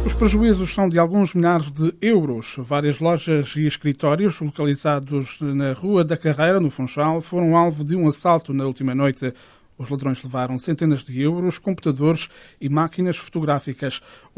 Os prejuízos são de alguns milhares de euros. Várias lojas e escritórios localizados na Rua da Carreira, no Funchal, foram alvo de um assalto na última noite. Os ladrões levaram centenas de euros, computadores e máquinas fotográficas.